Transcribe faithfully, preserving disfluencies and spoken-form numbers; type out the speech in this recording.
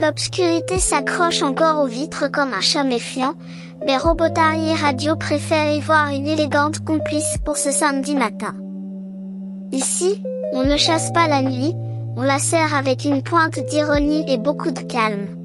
L'obscurité s'accroche encore aux vitres comme un chat méfiant, mais Robotarié Radio préfère y voir une élégante complice pour ce samedi matin. Ici, on ne chasse pas la nuit, on la sert avec une pointe d'ironie et beaucoup de calme.